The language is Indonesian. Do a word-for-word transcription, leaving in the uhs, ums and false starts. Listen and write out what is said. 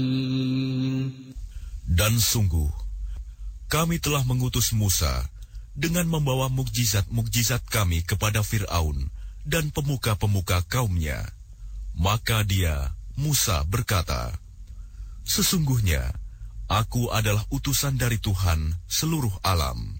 Dan sungguh, kami telah mengutus Musa dengan membawa mukjizat-mukjizat kami kepada Fir'aun dan pemuka-pemuka kaumnya. Maka dia, Musa, berkata, "Sesungguhnya, aku adalah utusan dari Tuhan seluruh alam."